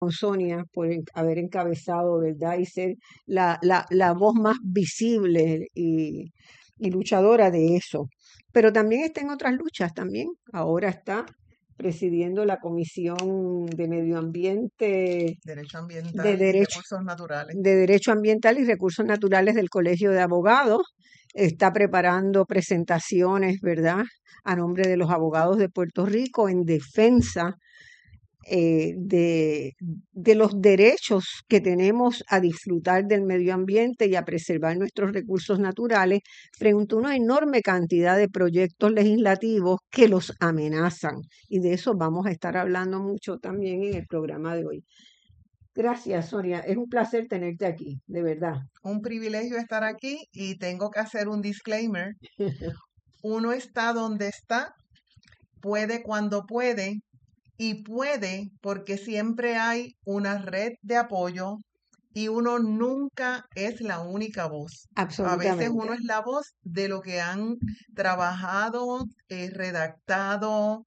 con Sonia por haber encabezado, ¿verdad? Y ser la voz más visible y luchadora de eso. Pero también está en otras luchas también. Ahora está presidiendo la Comisión de Medio Ambiente, Derecho de ambiental y Derecho, recursos naturales. de Derecho Ambiental y Recursos Naturales del Colegio de Abogados. Está preparando presentaciones, ¿verdad?, a nombre de los abogados de Puerto Rico en defensa de los derechos que tenemos a disfrutar del medio ambiente y a preservar nuestros recursos naturales frente a una enorme cantidad de proyectos legislativos que los amenazan. Y de eso vamos a estar hablando mucho también en el programa de hoy. Gracias, Sonia. Es un placer tenerte aquí, de verdad. Un privilegio estar aquí y tengo que hacer un disclaimer. Uno está donde está, puede cuando puede y puede porque siempre hay una red de apoyo y uno nunca es la única voz. A veces Absolutamente. uno es la voz de lo que han trabajado, redactado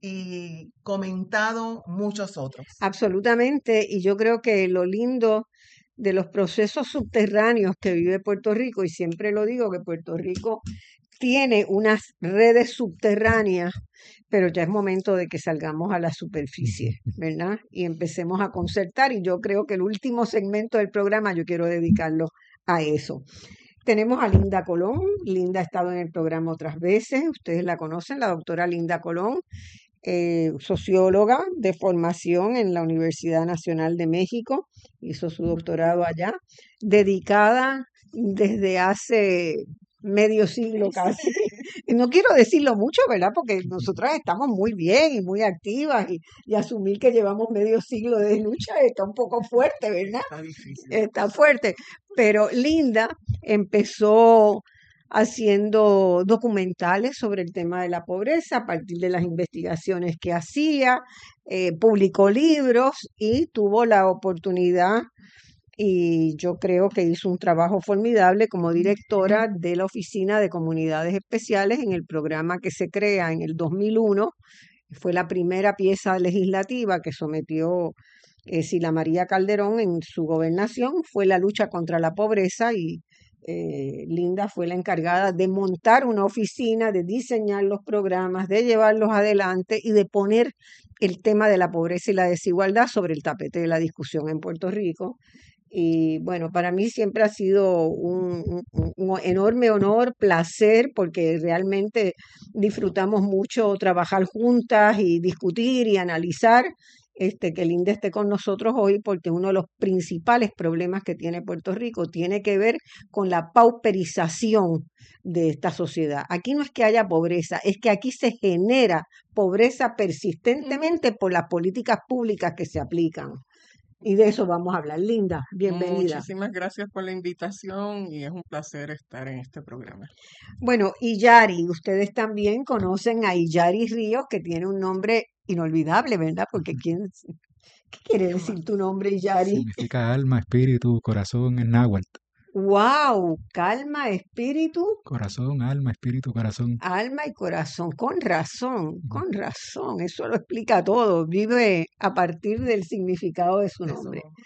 y comentado muchos otros. Absolutamente, y yo creo que lo lindo de los procesos subterráneos que vive Puerto Rico, y siempre lo digo que Puerto Rico tiene unas redes subterráneas, pero ya es momento de que salgamos a la superficie, ¿verdad? Y empecemos a concertar, y yo creo que el último segmento del programa yo quiero dedicarlo a eso. Tenemos a Linda Colón. Linda ha estado en el programa otras veces, ustedes la conocen, la doctora Linda Colón, socióloga de formación en la Universidad Nacional de México, hizo su doctorado allá, dedicada desde hace medio siglo casi. Y no quiero decirlo mucho, ¿verdad? Porque nosotras estamos muy bien y muy activas y asumir que llevamos medio siglo de lucha está un poco fuerte, ¿verdad? Está difícil. Está fuerte. Pero Linda empezó haciendo documentales sobre el tema de la pobreza a partir de las investigaciones que hacía, publicó libros y tuvo la oportunidad, y yo creo que hizo un trabajo formidable como directora de la Oficina de Comunidades Especiales en el programa que se crea en el 2001. Fue la primera pieza legislativa que sometió Sila María Calderón en su gobernación, fue la lucha contra la pobreza, y Linda fue la encargada de montar una oficina, de diseñar los programas, de llevarlos adelante y de poner el tema de la pobreza y la desigualdad sobre el tapete de la discusión en Puerto Rico. Y bueno, para mí siempre ha sido un enorme honor, placer, porque realmente disfrutamos mucho trabajar juntas y discutir y analizar. Que Linda esté con nosotros hoy, porque uno de los principales problemas que tiene Puerto Rico tiene que ver con la pauperización de esta sociedad. Aquí no es que haya pobreza, es que aquí se genera pobreza persistentemente por las políticas públicas que se aplican. Y de eso vamos a hablar. Linda, bienvenida. Muchísimas gracias por la invitación y es un placer estar en este programa. Bueno, Iyari, ustedes también conocen a Iyari Ríos, que tiene un nombre inolvidable, ¿verdad? Porque ¿qué quiere ¿Quién decir más? tu nombre, Iyari? Significa alma, espíritu, corazón en náhuatl. ¡Wow! Calma, espíritu, Corazón, alma, espíritu, corazón. alma y corazón. Con razón, con razón. Eso lo explica todo. Vive a partir del significado de su De su nombre. nombre.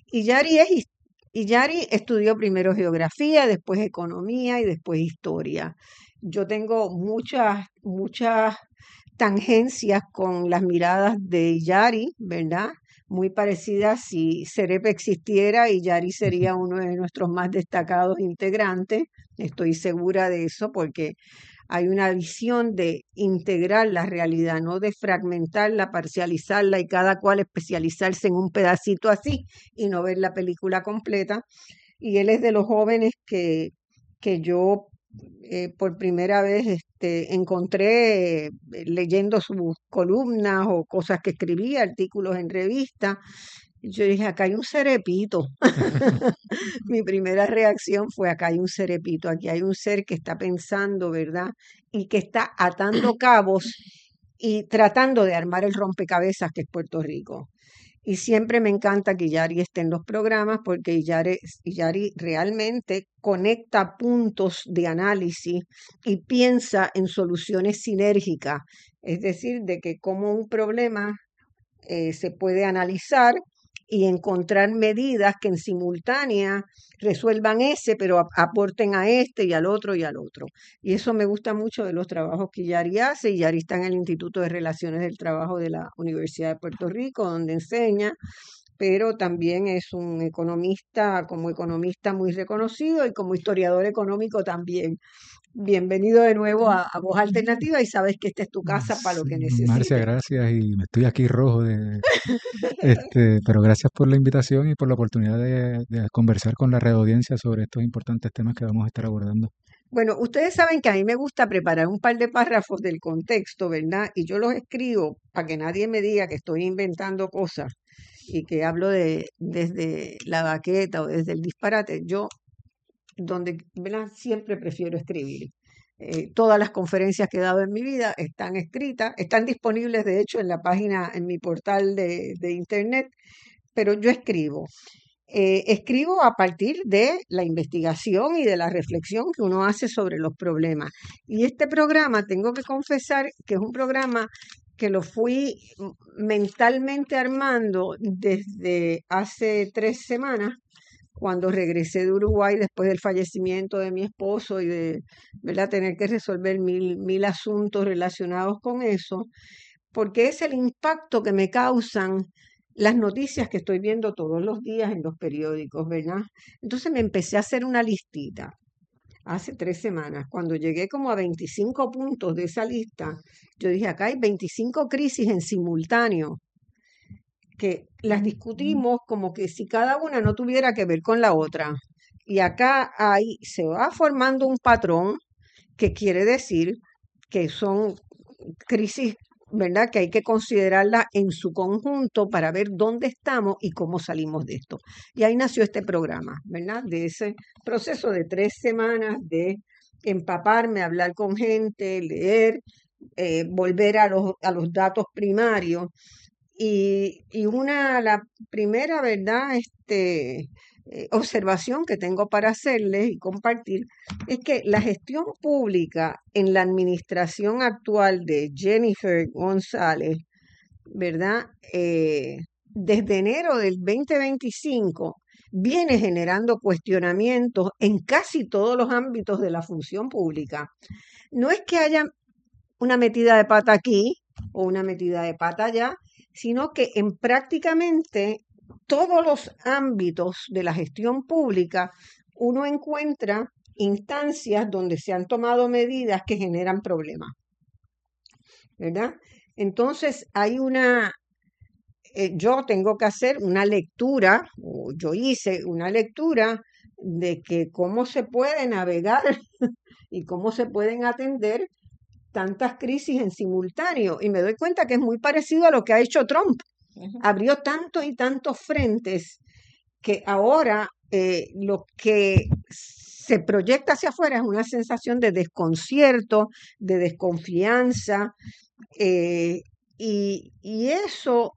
Iyari estudió primero geografía, después economía y después historia. Yo tengo muchas tangencias con las miradas de Iyari, ¿verdad? Muy parecidas. Si Cerepe existiera, Iyari sería uno de nuestros más destacados integrantes. Estoy segura de eso porque hay una visión de integrar la realidad, no de fragmentarla, parcializarla y cada cual especializarse en un pedacito así y no ver la película completa. Y él es de los jóvenes que yo por primera vez encontré leyendo sus columnas o cosas que escribía, artículos en revistas. Y yo dije, acá hay un cerepito. Mi primera reacción fue, acá hay un cerepito, aquí hay un ser que está pensando, ¿verdad? Y que está atando cabos y tratando de armar el rompecabezas que es Puerto Rico. Y siempre me encanta que Yari esté en los programas porque Yari realmente conecta puntos de análisis y piensa en soluciones sinérgicas, es decir, de que como un problema se puede analizar y encontrar medidas que en simultánea resuelvan ese, pero aporten a este y al otro y al otro. Y eso me gusta mucho de los trabajos que Yari hace, y Yari está en el Instituto de Relaciones del Trabajo de la Universidad de Puerto Rico, donde enseña, pero también es un economista, como economista muy reconocido y como historiador económico también. Bienvenido de nuevo a Voz Alternativa, y sabes que esta es tu casa para lo Sí, que Marcia, necesites. gracias. Y me estoy aquí rojo pero gracias por la invitación y por la oportunidad de conversar con la red audiencia sobre estos importantes temas que vamos a estar abordando. Bueno, ustedes saben que a mí me gusta preparar un par de párrafos del contexto, ¿verdad? Y yo los escribo para que nadie me diga que estoy inventando cosas y que hablo desde la baqueta o desde el disparate. Yo, ¿verdad? Siempre prefiero escribir. Todas las conferencias que he dado en mi vida están escritas, están disponibles de hecho en la página, en mi portal de internet, pero yo escribo. Escribo a partir de la investigación y de la reflexión que uno hace sobre los problemas. Y este programa, tengo que confesar que es un programa que lo fui mentalmente armando desde hace 3 semanas, cuando regresé de Uruguay después del fallecimiento de mi esposo y de, ¿verdad?, tener que resolver mil asuntos relacionados con eso, porque es el impacto que me causan las noticias que estoy viendo todos los días en los periódicos, ¿verdad? Entonces me empecé a hacer una listita hace 3 semanas. Cuando llegué como a 25 puntos de esa lista, yo dije, acá hay 25 crisis en simultáneo, que las discutimos como que si cada una no tuviera que ver con la otra. Y acá se va formando un patrón que quiere decir que son crisis, ¿verdad?, que hay que considerarla en su conjunto para ver dónde estamos y cómo salimos de esto. Y ahí nació este programa, ¿verdad?, de ese proceso de 3 semanas de empaparme, hablar con gente, leer, volver a los datos primarios. La primera, ¿verdad?, observación que tengo para hacerles y compartir es que la gestión pública en la administración actual de Jennifer González, ¿verdad?, desde enero del 2025 viene generando cuestionamientos en casi todos los ámbitos de la función pública. No es que haya una metida de pata aquí o una metida de pata allá, sino que en prácticamente todos los ámbitos de la gestión pública uno encuentra instancias donde se han tomado medidas que generan problemas, ¿verdad? Entonces yo tengo que hacer una lectura, o yo hice una lectura de que cómo se puede navegar y cómo se pueden atender tantas crisis en simultáneo, y me doy cuenta que es muy parecido a lo que ha hecho Trump. Abrió tantos y tantos frentes que ahora lo que se proyecta hacia afuera es una sensación de desconcierto, de desconfianza, y eso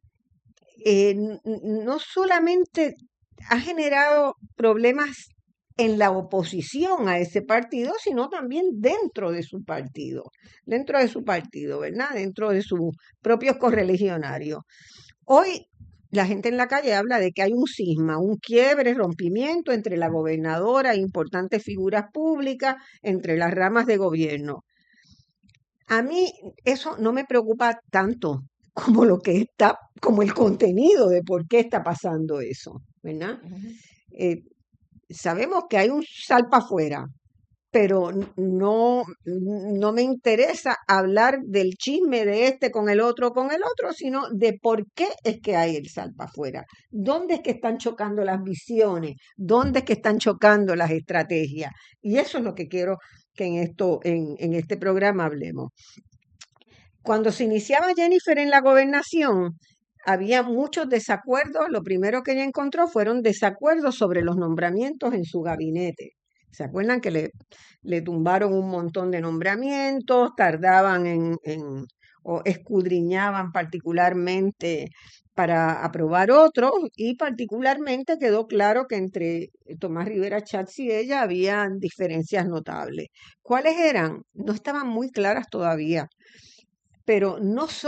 no solamente ha generado problemas en la oposición a ese partido, sino también dentro de su partido, ¿verdad? Dentro de sus propios correligionarios. Hoy la gente en la calle habla de que hay un cisma, un quiebre, rompimiento entre la gobernadora e importantes figuras públicas, entre las ramas de gobierno. A mí eso no me preocupa tanto como como el contenido de por qué está pasando eso, ¿verdad? Sabemos que hay un salpa afuera, pero no me interesa hablar del chisme de este con el otro, sino de por qué es que hay el salpa afuera, dónde es que están chocando las visiones, dónde es que están chocando las estrategias. Y eso es lo que quiero que en este programa hablemos. Cuando se iniciaba Jennifer en la gobernación, había muchos desacuerdos. Lo primero que ella encontró fueron desacuerdos sobre los nombramientos en su gabinete. ¿Se acuerdan que le tumbaron un montón de nombramientos, tardaban o escudriñaban particularmente para aprobar otros, y particularmente quedó claro que entre Tomás Rivera Schatz y ella había diferencias notables? ¿Cuáles eran? No estaban muy claras todavía, pero no son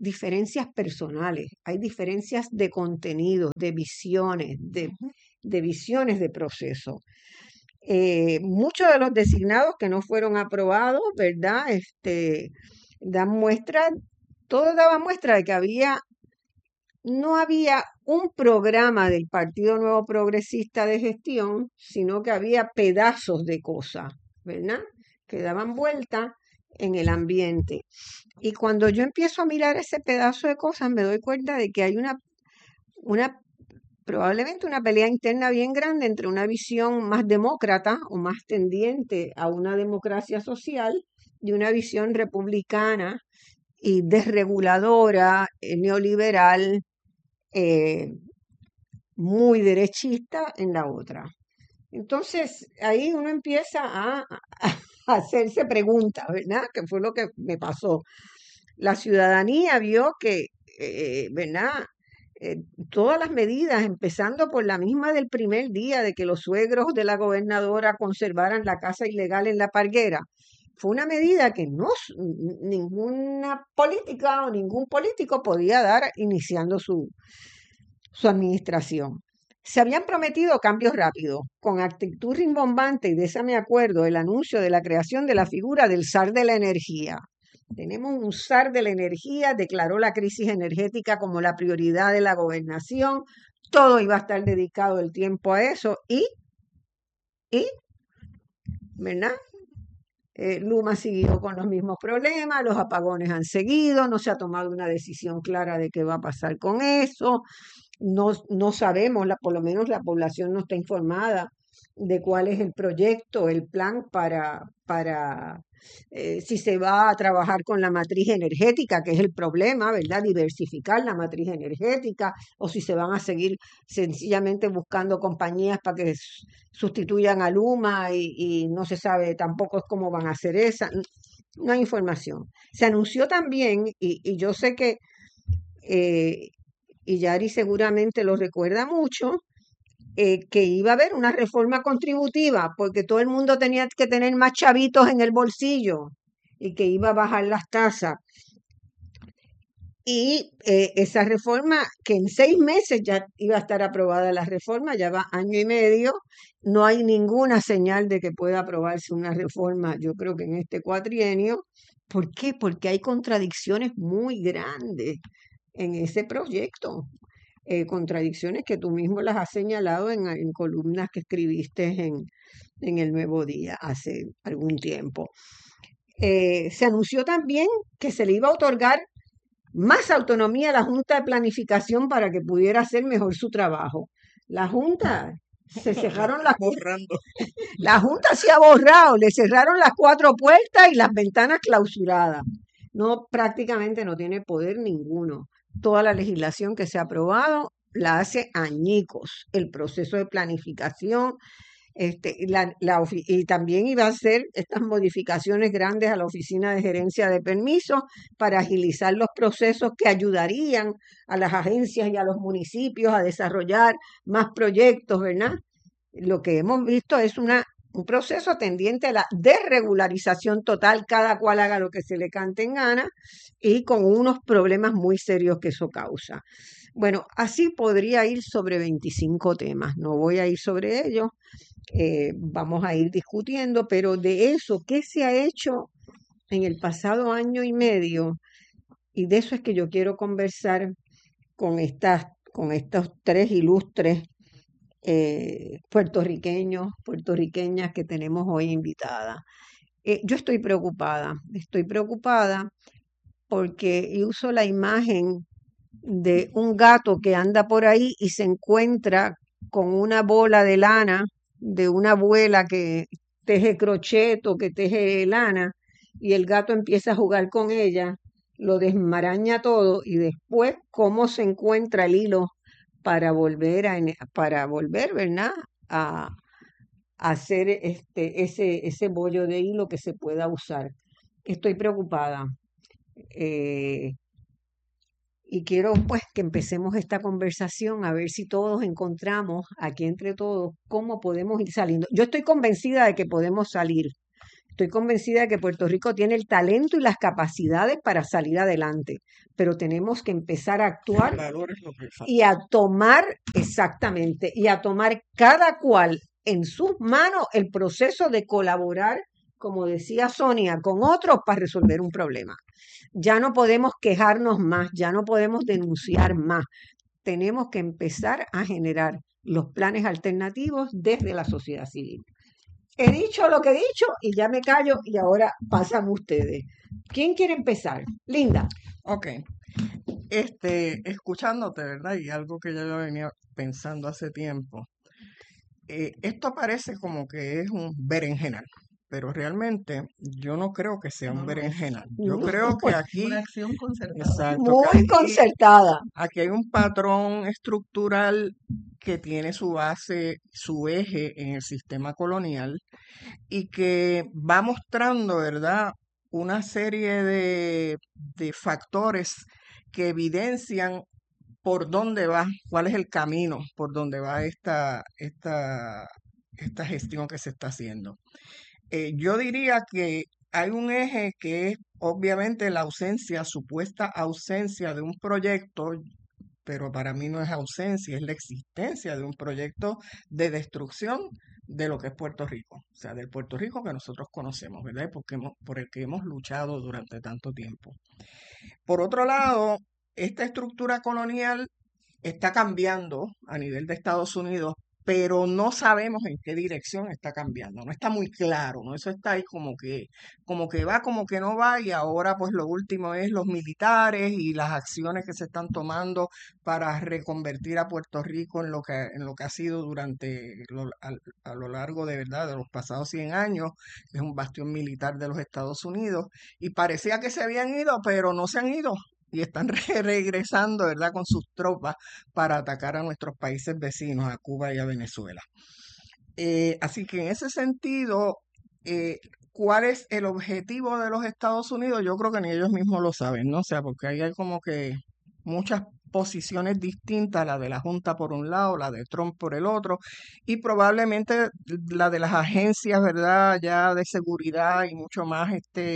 diferencias personales, hay diferencias de contenido, de visiones, de visiones de proceso. Muchos de los designados que no fueron aprobados, ¿verdad? Dan muestra, todo daba muestra de que no había un programa del Partido Nuevo Progresista de gestión, sino que había pedazos de cosas, ¿verdad? Que daban vuelta en el ambiente. Y cuando yo empiezo a mirar ese pedazo de cosas, me doy cuenta de que hay probablemente una pelea interna bien grande entre una visión más demócrata o más tendiente a una democracia social y una visión republicana y desreguladora, neoliberal, muy derechista en la otra. Entonces, ahí uno empieza a hacerse preguntas, ¿verdad? Que fue lo que me pasó. La ciudadanía vio que, ¿verdad? Todas las medidas, empezando por la misma del primer día de que los suegros de la gobernadora conservaran la casa ilegal en La Parguera, fue una medida que ninguna política o ningún político podía dar iniciando su administración. Se habían prometido cambios rápidos, con actitud rimbombante, y de esa me acuerdo, el anuncio de la creación de la figura del zar de la energía. Tenemos un zar de la energía, declaró la crisis energética como la prioridad de la gobernación, todo iba a estar dedicado el tiempo a eso y ¿verdad? Luma siguió con los mismos problemas, los apagones han seguido, no se ha tomado una decisión clara de qué va a pasar con eso, no sabemos, por lo menos la población no está informada de cuál es el proyecto, el plan para si se va a trabajar con la matriz energética, que es el problema, ¿verdad? Diversificar la matriz energética, o si se van a seguir sencillamente buscando compañías para que sustituyan a Luma y no se sabe tampoco cómo van a hacer esa. No hay información. Se anunció también, y yo sé que, y Yari seguramente lo recuerda mucho, que iba a haber una reforma contributiva porque todo el mundo tenía que tener más chavitos en el bolsillo y que iba a bajar las tasas. Y esa reforma, que en 6 meses ya iba a estar aprobada la reforma, ya va año y medio, no hay ninguna señal de que pueda aprobarse una reforma, yo creo que en este cuatrienio. ¿Por qué? Porque hay contradicciones muy grandes en ese proyecto. Contradicciones que tú mismo las has señalado en columnas que escribiste en El Nuevo Día hace algún tiempo. Se anunció también que se le iba a otorgar más autonomía a la Junta de Planificación para que pudiera hacer mejor su trabajo. La Junta se cerraron la Junta se ha borrado, le cerraron las 4 puertas y las ventanas clausuradas. No, prácticamente no tiene poder ninguno. Toda la legislación que se ha aprobado la hace añicos. El proceso de planificación, y también iba a hacer estas modificaciones grandes a la Oficina de Gerencia de Permisos para agilizar los procesos que ayudarían a las agencias y a los municipios a desarrollar más proyectos, ¿verdad? Lo que hemos visto es un proceso tendiente a la desregularización total, cada cual haga lo que se le cante en gana y con unos problemas muy serios que eso causa. Bueno, así podría ir sobre 25 temas, no voy a ir sobre ellos, vamos a ir discutiendo, pero de eso, ¿qué se ha hecho en el pasado año y medio? Y de eso es que yo quiero conversar con estos 3 ilustres puertorriqueñas que tenemos hoy invitadas. Yo estoy preocupada porque uso la imagen de un gato que anda por ahí y se encuentra con una bola de lana de una abuela que teje crochet o que teje lana y el gato empieza a jugar con ella, lo desmaraña todo y después cómo se encuentra el hilo para volver, ¿verdad? A hacer ese bollo de hilo que se pueda usar. Estoy preocupada. Y quiero pues que empecemos esta conversación a ver si todos encontramos aquí entre todos cómo podemos ir saliendo. Yo estoy convencida de que podemos salir. Estoy convencida de que Puerto Rico tiene el talento y las capacidades para salir adelante, pero tenemos que empezar a El actuar valor es lo que falta. y a tomar, exactamente, y a tomar cada cual en sus manos el proceso de colaborar, como decía Sonia, con otros para resolver un problema. Ya no podemos quejarnos más, ya no podemos denunciar más. Tenemos que empezar a generar los planes alternativos desde la sociedad civil. He dicho lo que he dicho y ya me callo y ahora pasan ustedes. ¿Quién quiere empezar? Linda. Ok, escuchándote, ¿verdad? Y algo que yo venía pensando hace tiempo. Esto parece como que es un berenjenal, pero realmente yo no creo que sea un No lo es. berenjenal. Yo No, creo que Es aquí, una acción concertada. exacto, que muy aquí, concertada. aquí hay un patrón estructural que tiene su base, su eje en el sistema colonial y que va mostrando, ¿verdad? Una serie de factores que evidencian por dónde va, cuál es el camino por donde va esta gestión que se está haciendo. Yo diría que hay un eje que es obviamente la ausencia, supuesta ausencia de un proyecto, pero para mí no es ausencia, es la existencia de un proyecto de destrucción de lo que es Puerto Rico, o sea, del Puerto Rico que nosotros conocemos, ¿verdad? Por el que hemos luchado durante tanto tiempo. Por otro lado, esta estructura colonial está cambiando a nivel de Estados Unidos, pero no sabemos en qué dirección está cambiando. No está muy claro, ¿no? Eso está ahí como que va, como que no va, y ahora pues lo último es los militares y las acciones que se están tomando para reconvertir a Puerto Rico en lo que ha sido a lo largo de verdad de los pasados 100 años, que es un bastión militar de los Estados Unidos, y parecía que se habían ido, pero no se han ido y están regresando, ¿verdad?, con sus tropas para atacar a nuestros países vecinos, a Cuba y a Venezuela. Así que en ese sentido, ¿cuál es el objetivo de los Estados Unidos? Yo creo que ni ellos mismos lo saben, ¿no? O sea, porque ahí hay como que muchas posiciones distintas, la de la Junta por un lado, la de Trump por el otro, y probablemente la de las agencias, ¿verdad?, ya de seguridad y mucho más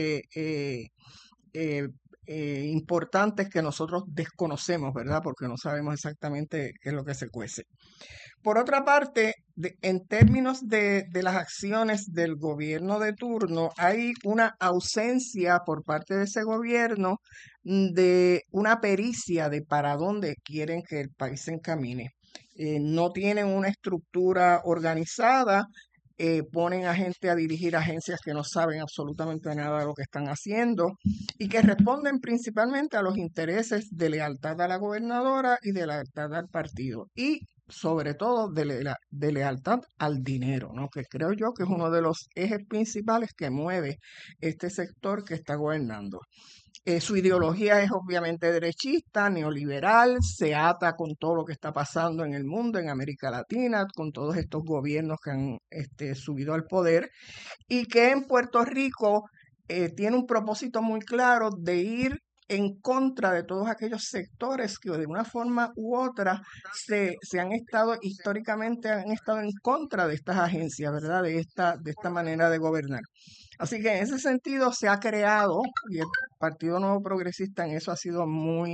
eh, importantes que nosotros desconocemos, ¿verdad? Porque no sabemos exactamente qué es lo que se cuece. Por otra parte, en términos de las acciones del gobierno de turno, hay una ausencia por parte de ese gobierno de una pericia de para dónde quieren que el país se encamine. No tienen una estructura organizada, ponen a gente a dirigir agencias que no saben absolutamente nada de lo que están haciendo y que responden principalmente a los intereses de lealtad a la gobernadora y de lealtad al partido y sobre todo de lealtad al dinero, ¿no? Que creo yo que es uno de los ejes principales que mueve este sector que está gobernando. Su ideología es obviamente derechista, neoliberal, se ata con todo lo que está pasando en el mundo, en América Latina, con todos estos gobiernos que han subido al poder y que en Puerto Rico tiene un propósito muy claro de ir en contra de todos aquellos sectores que de una forma u otra se han estado, históricamente han estado en contra de estas agencias, ¿verdad? De esta manera de gobernar. Así que en ese sentido se ha creado, y el Partido Nuevo Progresista en eso ha sido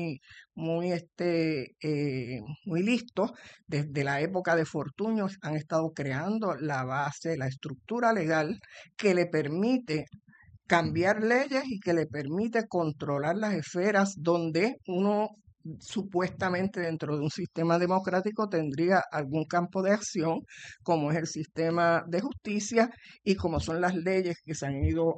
muy listo. Desde la época de Fortuño han estado creando la base, la estructura legal que le permite cambiar leyes y que le permite controlar las esferas donde uno supuestamente dentro de un sistema democrático tendría algún campo de acción, como es el sistema de justicia y como son las leyes que se han ido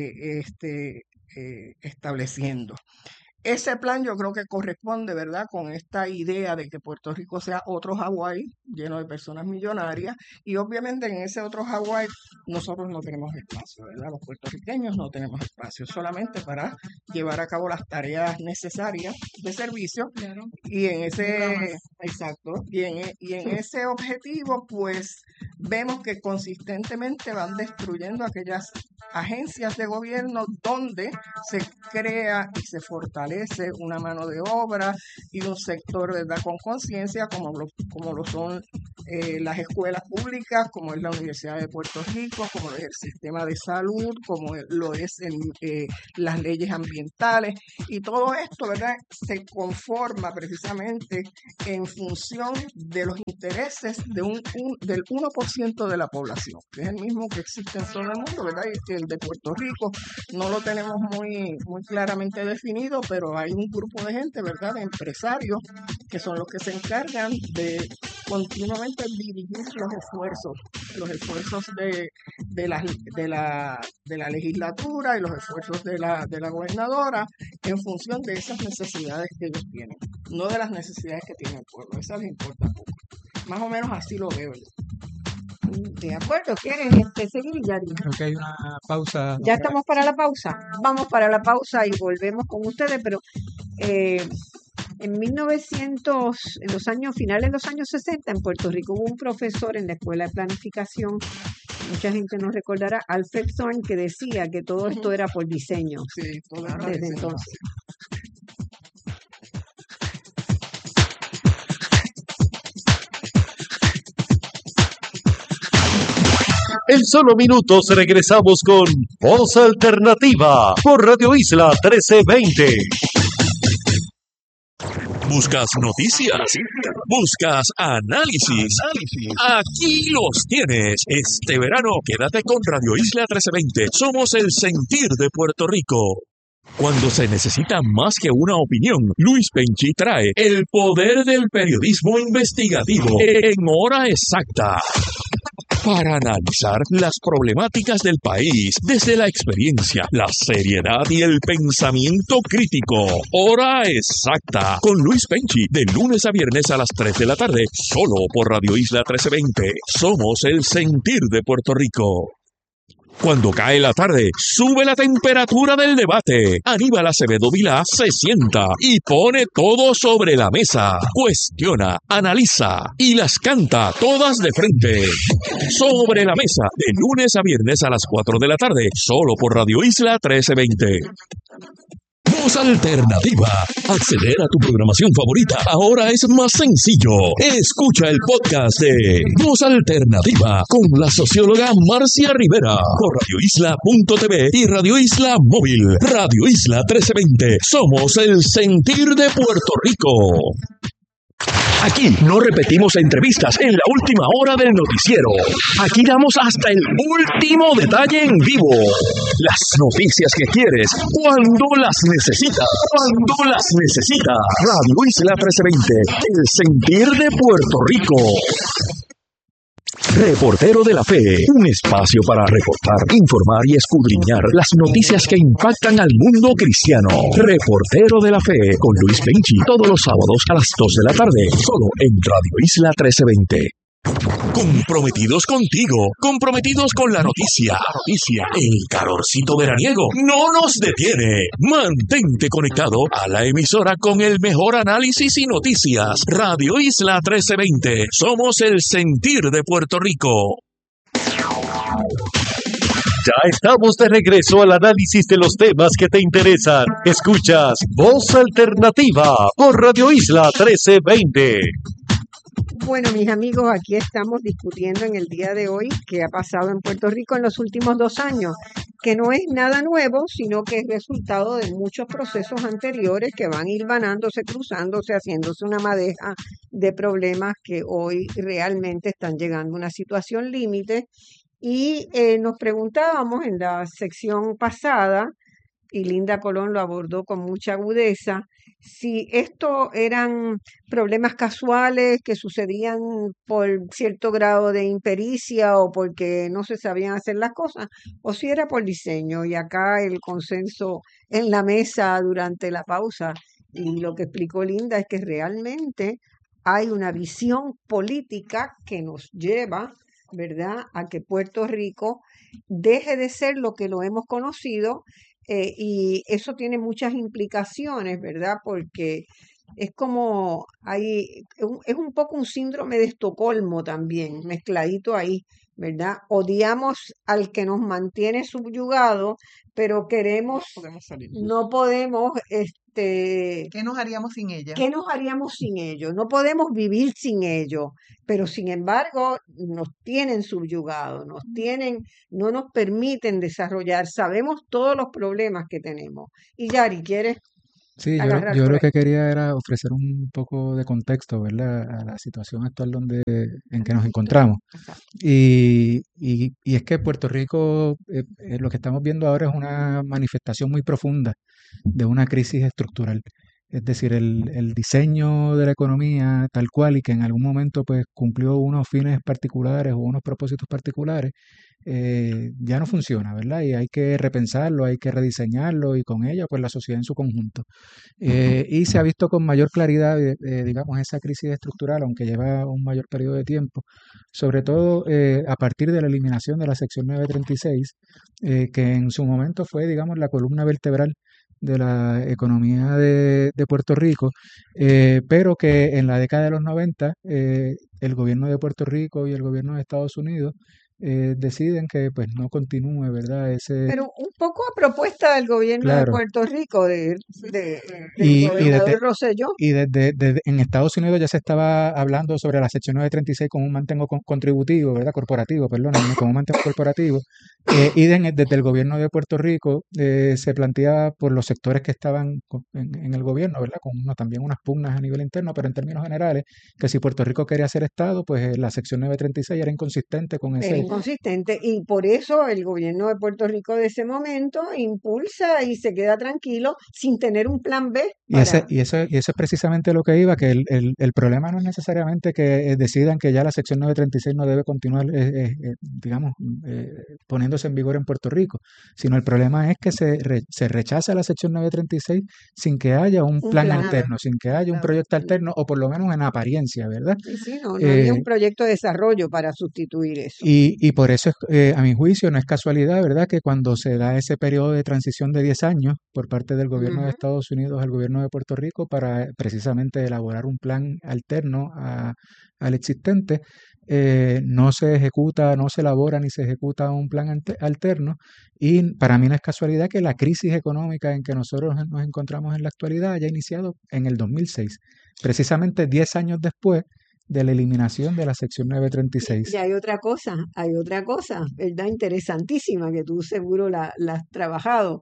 estableciendo. Ese plan yo creo que corresponde, ¿verdad?, con esta idea de que Puerto Rico sea otro Hawái lleno de personas millonarias y obviamente en ese otro Hawái nosotros no tenemos espacio, ¿verdad? Los puertorriqueños no tenemos espacio solamente para llevar a cabo las tareas necesarias de servicio Claro. y en Nunca más. exacto, y en ese objetivo pues vemos que consistentemente van destruyendo aquellas agencias de gobierno donde se crea y se fortalece una mano de obra y un sector, ¿verdad?, con conciencia como lo son las escuelas públicas, como es la Universidad de Puerto Rico, como es el sistema de salud, como lo es las leyes ambientales, y todo esto, ¿verdad?, se conforma precisamente en función de los intereses del 1% de la población, que es el mismo que existe en todo el mundo, ¿verdad? Y el de Puerto Rico no lo tenemos muy claramente definido, pero hay un grupo de gente, ¿verdad?, de empresarios, que son los que se encargan de continuamente dirigir los esfuerzos de la legislatura y los esfuerzos de la gobernadora en función de esas necesidades que ellos tienen, no de las necesidades que tiene el pueblo. Eso les importa poco. Más o menos así lo veo yo. De acuerdo, ¿quieren seguir, Yari? Creo que hay una pausa. Ya estamos para la pausa. Vamos para la pausa y volvemos con ustedes, pero en 1900, en los años finales de los años 60, en Puerto Rico hubo un profesor en la Escuela de Planificación, mucha gente nos recordará, Alfred Zorn, que decía que todo esto era por diseño. Sí, todo era desde diseño. entonces. En solo minutos regresamos con Voz Alternativa por Radio Isla 1320. ¿Buscas noticias? ¿Buscas análisis? Aquí los tienes. Este verano quédate con Radio Isla 1320. Somos el sentir de Puerto Rico. Cuando se necesita más que una opinión, Luis Penchi trae el poder del periodismo investigativo en hora exacta, para analizar las problemáticas del país desde la experiencia, la seriedad y el pensamiento crítico. Hora exacta con Luis Penchi, de lunes a viernes a las 3 de la tarde, solo por Radio Isla 1320. Somos el sentir de Puerto Rico. Cuando cae la tarde, sube la temperatura del debate. Aníbal Acevedo Vilá se sienta y pone todo sobre la mesa. Cuestiona, analiza y las canta todas de frente. Sobre la mesa, de lunes a viernes a las 4 de la tarde, solo por Radio Isla 1320. Voz Alternativa. Acceder a tu programación favorita ahora es más sencillo. Escucha el podcast de Voz Alternativa con la socióloga Marcia Rivera por radioisla.tv y Radio Isla Móvil. Radio Isla 1320. Somos el sentir de Puerto Rico. Aquí no repetimos entrevistas en la última hora del noticiero. Aquí damos hasta el último detalle en vivo. Las noticias que quieres, cuando las necesitas. Radio Isla 1320, el sentir de Puerto Rico. Reportero de la Fe, un espacio para reportar, informar y escudriñar las noticias que impactan al mundo cristiano. Reportero de la Fe con Luis Penchi, todos los sábados a las 2 de la tarde, solo en Radio Isla 1320. Comprometidos contigo, comprometidos con la noticia. El calorcito veraniego no nos detiene. Mantente conectado a la emisora con el mejor análisis y noticias. Radio Isla 1320. Somos el sentir de Puerto Rico. Ya estamos de regreso al análisis de los temas que te interesan. Escuchas Voz Alternativa por Radio Isla 1320. Bueno, mis amigos, aquí estamos discutiendo en el día de hoy qué ha pasado en Puerto Rico en los últimos 2 años, que no es nada nuevo, sino que es resultado de muchos procesos anteriores que van hilvanándose, cruzándose, haciéndose una madeja de problemas que hoy realmente están llegando a una situación límite. Y nos preguntábamos en la sección pasada, y Linda Colón lo abordó con mucha agudeza, si esto eran problemas casuales que sucedían por cierto grado de impericia o porque no se sabían hacer las cosas, o si era por diseño. Y acá el consenso en la mesa durante la pausa, y lo que explicó Linda, es que realmente hay una visión política que nos lleva, ¿verdad?, a que Puerto Rico deje de ser lo que lo hemos conocido. Y eso tiene muchas implicaciones, ¿verdad? Porque es como es un poco un síndrome de Estocolmo también, mezcladito ahí, ¿verdad? Odiamos al que nos mantiene subyugado, pero queremos, podemos salir. no podemos, ¿Qué nos haríamos sin ella? ¿qué nos haríamos sin ellos? No podemos vivir sin ellos, pero sin embargo nos tienen subyugados, no nos permiten desarrollar, sabemos todos los problemas que tenemos. Y Yari, ¿quieres Sí, agarrar yo por lo ahí? que quería era ofrecer un poco de contexto, ¿verdad? A la situación actual en que nos encontramos. Exacto. Y es que Puerto Rico, lo que estamos viendo ahora es una manifestación muy profunda de una crisis estructural. Es decir, el diseño de la economía tal cual y que en algún momento pues cumplió unos fines particulares o unos propósitos particulares, ya no funciona, ¿verdad? Y hay que repensarlo, hay que rediseñarlo y con ello pues la sociedad en su conjunto. Y se ha visto con mayor claridad, digamos, esa crisis estructural, aunque lleva un mayor periodo de tiempo, sobre todo a partir de la eliminación de la sección 936, que en su momento fue, digamos, la columna vertebral de la economía de Puerto Rico, pero que en la década de los 90 el gobierno de Puerto Rico y el gobierno de Estados Unidos deciden que pues no continúe, ¿verdad? Pero un poco a propuesta del gobierno de Claro, Puerto Rico, del y gobernador Rosselló. y desde en Estados Unidos ya se estaba hablando sobre la sección 936 como un mantengo contributivo, ¿verdad? Corporativo, perdónenme, como un mantengo corporativo. Desde el gobierno de Puerto Rico se planteaba por los sectores que estaban en el gobierno, ¿verdad? Con también unas pugnas a nivel interno, pero en términos generales, que si Puerto Rico quería ser Estado, pues la sección 936 era inconsistente con Era ese. inconsistente y por eso el gobierno de Puerto Rico de ese momento impulsa y se queda tranquilo sin tener un plan B para... Y eso es precisamente lo que iba, que el problema no es necesariamente que decidan que ya la sección 936 no debe continuar, digamos, poniéndose en vigor en Puerto Rico, sino el problema es que se rechaza la sección 936 sin que haya un Un plan plan. alterno, sin que haya un Claro. proyecto alterno, o por lo menos en apariencia, ¿verdad? Sí, no había Eh, un proyecto de desarrollo para sustituir eso. y por eso, a mi juicio, no es casualidad, ¿verdad?, que cuando se da ese periodo de transición de 10 años por parte del gobierno de Ujú. Estados Unidos al gobierno de Puerto Rico para precisamente elaborar un plan alterno al existente, no se ejecuta, no se elabora ni se ejecuta un plan alterno. Y para mí no es casualidad que la crisis económica en que nosotros nos encontramos en la actualidad haya iniciado en el 2006, precisamente 10 años después de la eliminación de la sección 936. Y hay otra cosa, ¿verdad? Interesantísima que tú seguro la has trabajado.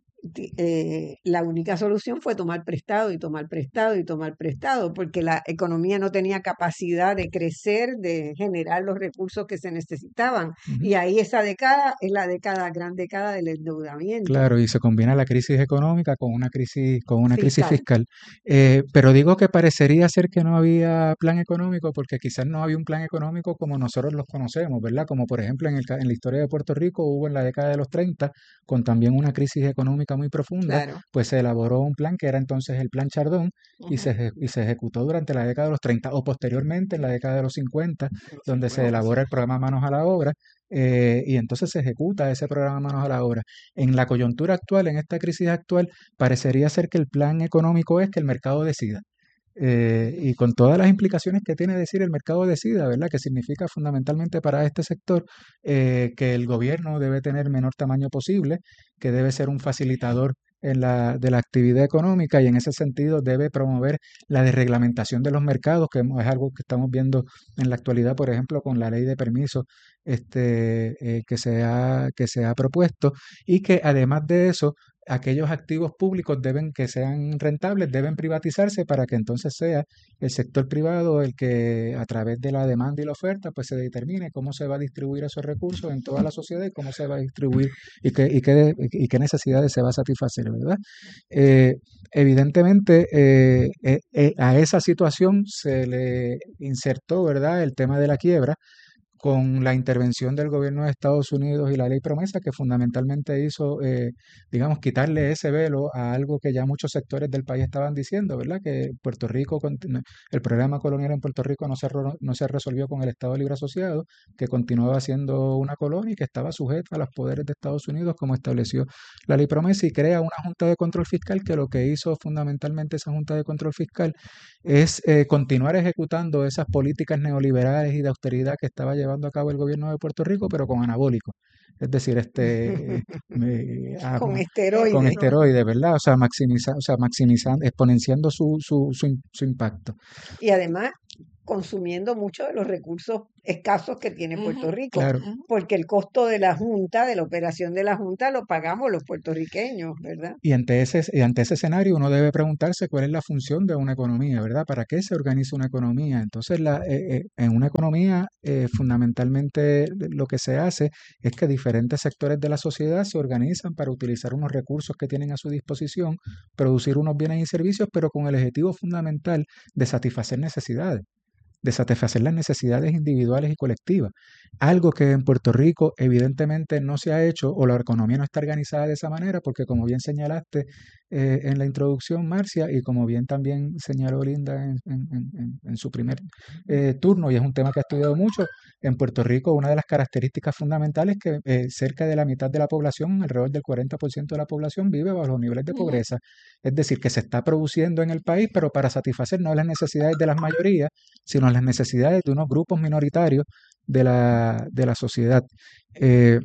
La única solución fue tomar prestado y tomar prestado y tomar prestado, porque la economía no tenía capacidad de crecer, de generar los recursos que se necesitaban. Ujú. Y ahí esa década es la gran década del endeudamiento Claro, y se combina la crisis económica con una crisis fiscal. fiscal. Pero digo que parecería ser que no había plan económico porque quizás no había un plan económico como nosotros los conocemos, ¿verdad? Como por ejemplo en la historia de Puerto Rico hubo en la década de los 30, con también una crisis económica muy profunda, Claro. pues se elaboró un plan que era entonces el Plan Chardón y Ujú. se ejecutó durante la década de los 30 o posteriormente en la década de los 50, donde se elabora el programa Manos a la Obra. Y entonces se ejecuta ese programa Manos a la Obra. En la coyuntura actual, en esta crisis actual, parecería ser que el plan económico es que el mercado decida. Y con todas las implicaciones que tiene decir el mercado decida, ¿verdad? Que significa fundamentalmente para este sector que el gobierno debe tener menor tamaño posible, que debe ser un facilitador de la actividad económica y en ese sentido debe promover la desreglamentación de los mercados, que es algo que estamos viendo en la actualidad, por ejemplo, con la ley de permisos que se ha propuesto y que además de eso aquellos activos públicos que sean rentables deben privatizarse para que entonces sea el sector privado el que a través de la demanda y la oferta pues se determine cómo se va a distribuir esos recursos en toda la sociedad y cómo se va a distribuir y qué necesidades se va a satisfacer, ¿verdad? Evidentemente a esa situación se le insertó, ¿verdad?, el tema de la quiebra con la intervención del gobierno de Estados Unidos y la ley promesa que fundamentalmente hizo, digamos, quitarle ese velo a algo que ya muchos sectores del país estaban diciendo, ¿verdad? Que Puerto Rico, el problema colonial en Puerto Rico no se resolvió con el Estado Libre Asociado, que continuaba siendo una colonia y que estaba sujeta a los poderes de Estados Unidos, como estableció la ley promesa, y crea una Junta de Control Fiscal que lo que hizo fundamentalmente esa Junta de Control Fiscal es continuar ejecutando esas políticas neoliberales y de austeridad que estaba llevando llevando a cabo el gobierno de Puerto Rico, pero con anabólicos. Es decir, Con con esteroides. esteroides, ¿verdad? O sea, maximizando, exponenciando su impacto. Y además consumiendo muchos de los recursos escasos que tiene Puerto Ujú, Rico, Claro. porque el costo de la Junta, de la operación de la Junta, lo pagamos los puertorriqueños, ¿verdad? Y ante ese escenario uno debe preguntarse cuál es la función de una economía, ¿verdad? ¿Para qué se organiza una economía? Entonces, en una economía, fundamentalmente lo que se hace es que diferentes sectores de la sociedad se organizan para utilizar unos recursos que tienen a su disposición, producir unos bienes y servicios, pero con el objetivo fundamental de satisfacer necesidades, de satisfacer las necesidades individuales y colectivas. Algo que en Puerto Rico evidentemente no se ha hecho o la economía no está organizada de esa manera porque como bien señalaste en la introducción, Marcia, y como bien también señaló Linda en su primer turno, y es un tema que ha estudiado mucho, en Puerto Rico una de las características fundamentales es que cerca de la mitad de la población, alrededor del 40% de la población, vive bajo los niveles de ujú. pobreza. Es decir, que se está produciendo en el país, pero para satisfacer no las necesidades de las mayorías, sino las necesidades de unos grupos minoritarios de la sociedad. Eh,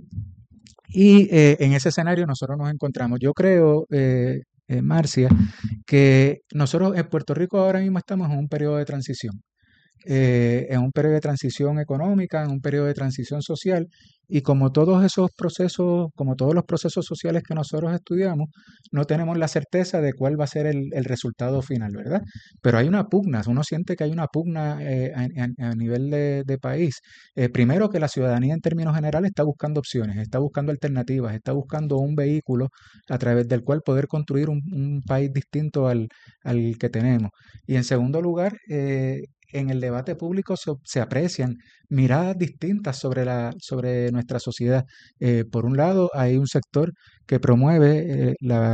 en ese escenario nosotros nos encontramos. Yo creo, Marcia, que nosotros en Puerto Rico ahora mismo estamos en un periodo de transición. En un periodo de transición económica, en un periodo de transición social, y como todos esos procesos, como todos los procesos sociales que nosotros estudiamos, no tenemos la certeza de cuál va a ser el resultado final, ¿verdad? Pero hay una pugna, uno siente que hay una pugna a nivel de país. Primero que la ciudadanía en términos generales está buscando opciones, está buscando alternativas, está buscando un vehículo a través del cual poder construir un país distinto al que tenemos. Y en segundo lugar, en el debate público se aprecian miradas distintas sobre nuestra sociedad. Por un lado, hay un sector que promueve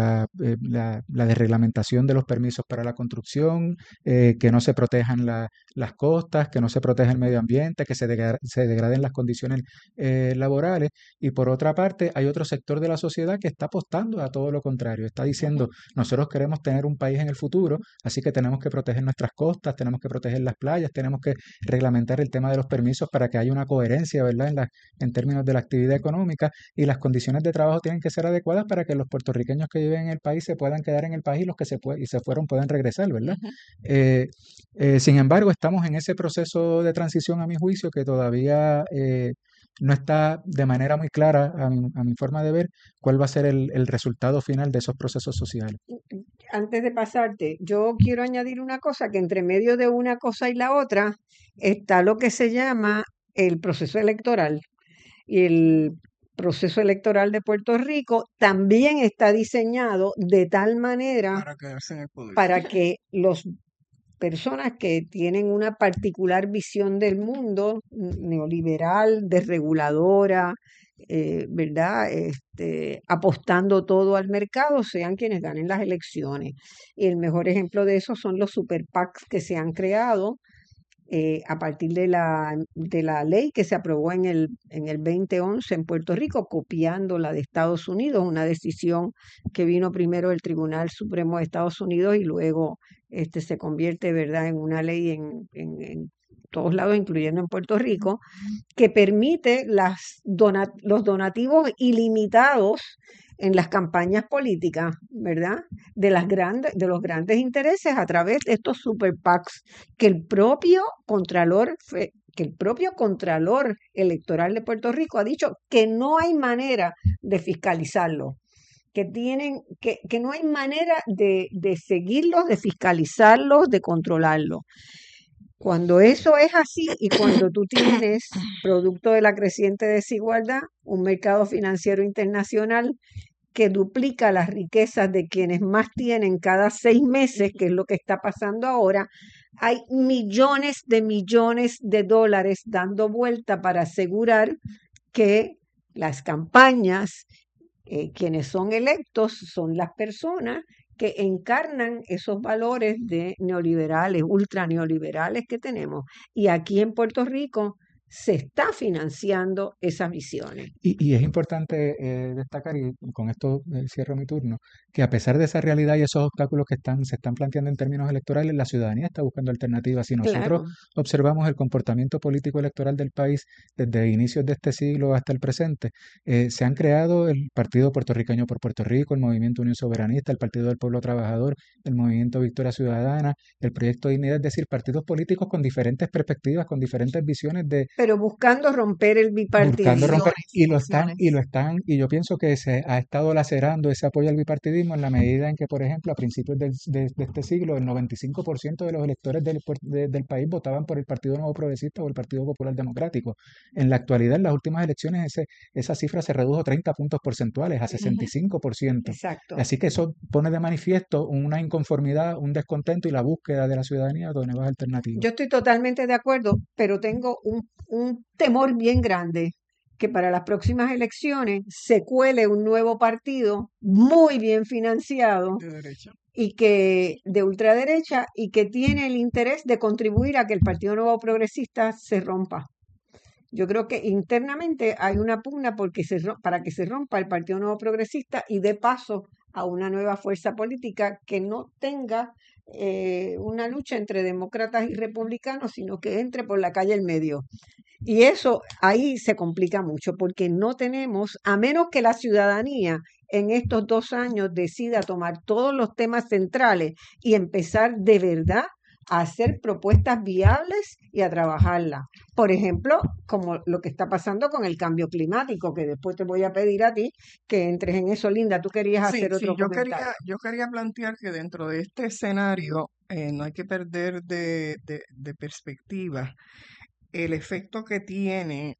la desreglamentación de los permisos para la construcción, que no se protejan las costas, que no se proteja el medio ambiente, que se degraden las condiciones laborales. Y por otra parte, hay otro sector de la sociedad que está apostando a todo lo contrario. Está diciendo, nosotros queremos tener un país en el futuro, así que tenemos que proteger nuestras costas, tenemos que proteger las playas, tenemos que reglamentar el tema de los permisos para que haya una coherencia, ¿verdad? En términos de la actividad económica, y las condiciones de trabajo tienen que ser adecuadas para que los puertorriqueños que viven en el país se puedan quedar en el país y los que se fueron puedan regresar, ¿verdad? Ujú. Sin embargo, estamos en ese proceso de transición, a mi juicio, que todavía no está de manera muy clara, a mi forma de ver, cuál va a ser el resultado final de esos procesos sociales. Antes de pasarte, yo quiero añadir una cosa, que entre medio de una cosa y la otra está lo que se llama el proceso electoral. Y el proceso electoral de Puerto Rico también está diseñado de tal manera Para quedarse en el poder. para que las personas que tienen una particular visión del mundo, neoliberal, desreguladora, ¿verdad? Apostando todo al mercado, sean quienes ganen las elecciones. Y el mejor ejemplo de eso son los super PACs que se han creado a partir de la ley que se aprobó en el 2011 en Puerto Rico, copiando la de Estados Unidos, una decisión que vino primero del Tribunal Supremo de Estados Unidos y luego se convierte, ¿verdad?, en una ley en todos lados, incluyendo en Puerto Rico, que permite los donativos ilimitados en las campañas políticas, ¿verdad? De los grandes intereses a través de estos super PACs que el propio Contralor Electoral de Puerto Rico ha dicho que no hay manera de fiscalizarlo, que no hay manera de seguirlos, de fiscalizarlos, de controlarlos. Cuando eso es así y cuando tú tienes, producto de la creciente desigualdad, un mercado financiero internacional que duplica las riquezas de quienes más tienen cada 6 meses, que es lo que está pasando ahora, hay millones de dólares dando vuelta para asegurar que las campañas, quienes son electos, son las personas que encarnan esos valores de neoliberales, ultra neoliberales que tenemos. Y aquí en Puerto Rico se está financiando esas visiones. Y es importante destacar, y con esto cierro mi turno, que a pesar de esa realidad y esos obstáculos que se están planteando en términos electorales, la ciudadanía está buscando alternativas. Si nosotros Claro. observamos el comportamiento político electoral del país desde inicios de este siglo hasta el presente, se han creado el Partido Puertorriqueño por Puerto Rico, el Movimiento Unión Soberanista, el Partido del Pueblo Trabajador, el Movimiento Victoria Ciudadana, el Proyecto Dignidad, es decir, partidos políticos con diferentes perspectivas, con diferentes visiones de Pero buscando romper el buscando bipartidismo. romper, Visiones, y lo están, y yo pienso que se ha estado lacerando ese apoyo al bipartidismo en la medida en que, por ejemplo, a principios de este siglo, el 95% de los electores del país votaban por el Partido Nuevo Progresista o el Partido Popular Democrático. En la actualidad, en las últimas elecciones, esa cifra se redujo 30 puntos porcentuales a Ujú. 65%. Exacto. Así que eso pone de manifiesto una inconformidad, un descontento y la búsqueda de la ciudadanía de nuevas alternativas. Yo estoy totalmente de acuerdo, pero tengo un temor bien grande que para las próximas elecciones se cuele un nuevo partido muy bien financiado de derecha. y que de ultraderecha y que tiene el interés de contribuir a que el Partido Nuevo Progresista se rompa. Yo creo que internamente hay una pugna para que se rompa el Partido Nuevo Progresista y dé paso a una nueva fuerza política que no tenga una lucha entre demócratas y republicanos, sino que entre por la calle en medio. Y eso ahí se complica mucho porque no tenemos, a menos que la ciudadanía en estos 2 años decida tomar todos los temas centrales y empezar de verdad a hacer propuestas viables y a trabajarlas. Por ejemplo, como lo que está pasando con el cambio climático, que después te voy a pedir a ti que entres en eso, Linda. Tú querías Sí, hacer sí, otro comentario. yo quería plantear que dentro de este escenario no hay que perder de perspectiva el efecto que tiene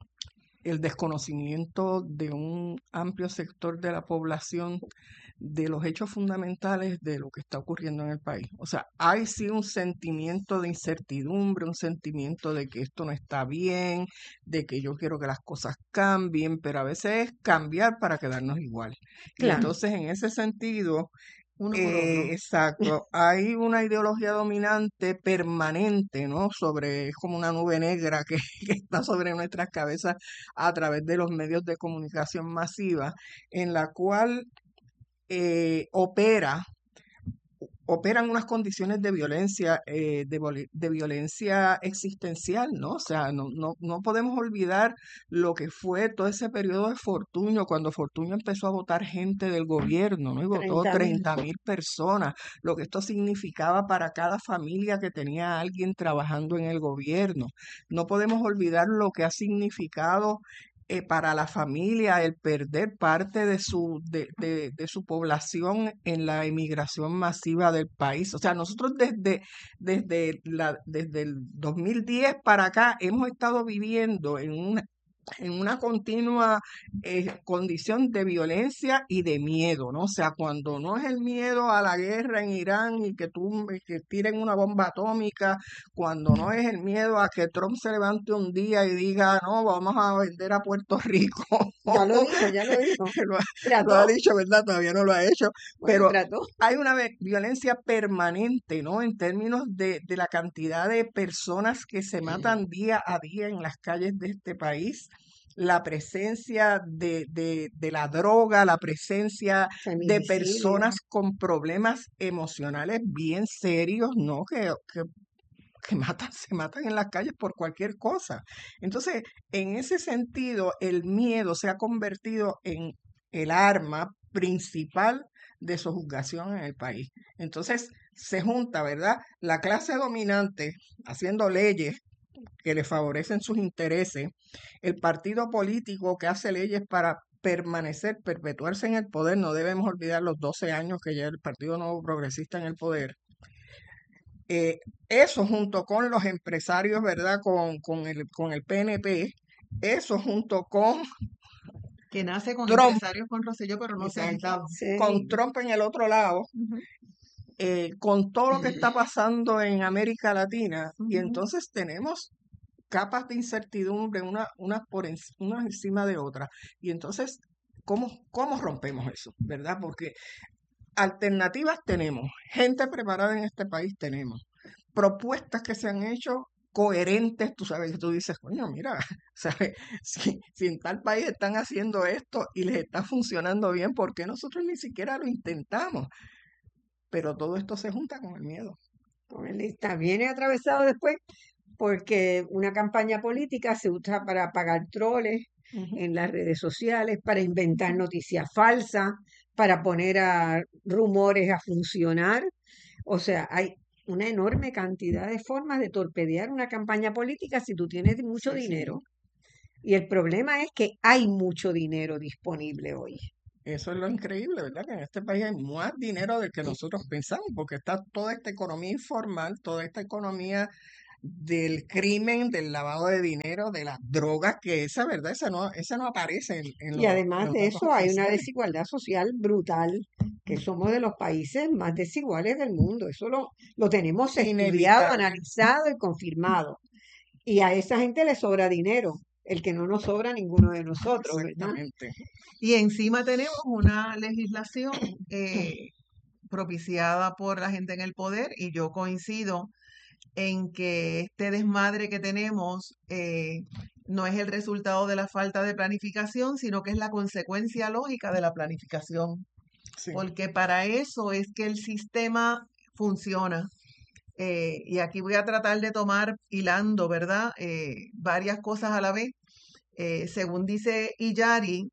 el desconocimiento de un amplio sector de la población de los hechos fundamentales de lo que está ocurriendo en el país. O sea, hay sí un sentimiento de incertidumbre, un sentimiento de que esto no está bien, de que yo quiero que las cosas cambien, pero a veces es cambiar para quedarnos igual. Y Claro. entonces, en ese sentido, uno por otro. exacto, hay una ideología dominante permanente, ¿no? Es como una nube negra que, que está sobre nuestras cabezas a través de los medios de comunicación masiva, en la cual operan unas condiciones de violencia, de violencia existencial, ¿no? O sea, no podemos olvidar lo que fue todo ese periodo de Fortuño, cuando Fortuño empezó a votar gente del gobierno, ¿no? Y votó 30.000 personas, lo que esto significaba para cada familia que tenía a alguien trabajando en el gobierno. No podemos olvidar lo que ha significado para la familia el perder parte de su población en la emigración masiva del país. O sea, nosotros desde el 2010 para acá hemos estado viviendo en una continua condición de violencia y de miedo, ¿no? O sea, cuando no es el miedo a la guerra en Irán y que tiren una bomba atómica, cuando no es el miedo a que Trump se levante un día y diga, no, vamos a vender a Puerto Rico. Ya lo dijo, ya lo dijo. Lo ha Trató. dicho, ¿verdad? Todavía no lo ha hecho, Bueno, pero trató. hay una violencia permanente, ¿no? En términos de la cantidad de personas que se matan día a día en las calles de este país, la presencia de la droga, la presencia de Feminicidio. personas con problemas emocionales bien serios, ¿no? Que se matan en las calles por cualquier cosa. Entonces, en ese sentido, el miedo se ha convertido en el arma principal de sojuzgación en el país. Entonces, se junta, ¿verdad? La clase dominante haciendo leyes que le favorecen sus intereses, el partido político que hace leyes para perpetuarse en el poder. No debemos olvidar los 12 años que lleva el Partido Nuevo Progresista en el poder. Eso junto con los empresarios, ¿verdad? Con el PNP, eso junto con Que nace con Trump, empresarios con Rosselló, pero no se ha exacto, quitado. Sí. con Trump en el otro lado, Ujú, con todo lo que está pasando en América Latina, y ujú. entonces tenemos capas de incertidumbre una encima de otra. Y entonces, ¿cómo rompemos eso? ¿Verdad? Porque alternativas tenemos, gente preparada en este país tenemos, propuestas que se han hecho coherentes, tú sabes, que tú dices, coño, mira, ¿sabes? Si en tal país están haciendo esto y les está funcionando bien, ¿por qué nosotros ni siquiera lo intentamos? Pero todo esto se junta con el miedo. Está viene atravesado después porque una campaña política se usa para pagar troles Ujú. en las redes sociales, para inventar noticias falsas, para poner a rumores a funcionar. O sea, hay una enorme cantidad de formas de torpedear una campaña política si tú tienes mucho Sí, sí. dinero. Y el problema es que hay mucho dinero disponible hoy. Eso es lo increíble, ¿verdad? Que en este país hay más dinero del que nosotros pensamos, porque está toda esta economía informal, toda esta economía del crimen, del lavado de dinero, de las drogas, que esa verdad, esa no aparece en Y además los de datos eso hay una oficiales. desigualdad social brutal, que somos de los países más desiguales del mundo. Eso lo tenemos estudiado, Inevitable, analizado y confirmado. Y a esa gente le sobra dinero, el que no nos sobra a ninguno de nosotros, ¿verdad? exactamente. Y encima tenemos una legislación propiciada por la gente en el poder y yo coincido en que este desmadre que tenemos no es el resultado de la falta de planificación, sino que es la consecuencia lógica de la planificación, Sí. porque para eso es que el sistema funciona. Y aquí voy a tratar de tomar hilando, ¿verdad? Varias cosas a la vez. Según dice Iyari,